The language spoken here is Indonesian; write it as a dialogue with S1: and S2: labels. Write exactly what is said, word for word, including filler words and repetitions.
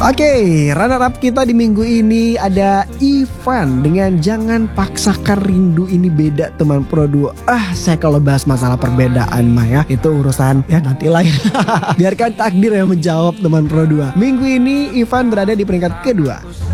S1: Oke, runner up kita di minggu ini ada Ivan dengan Jangan Paksakan Rindu. Ini beda teman Pro dua. Ah, saya kalau bahas masalah perbedaan mah ya, itu urusan ya nantilah ya. Biarkan takdir yang menjawab teman Pro dua. Minggu ini Ivan berada di peringkat kedua.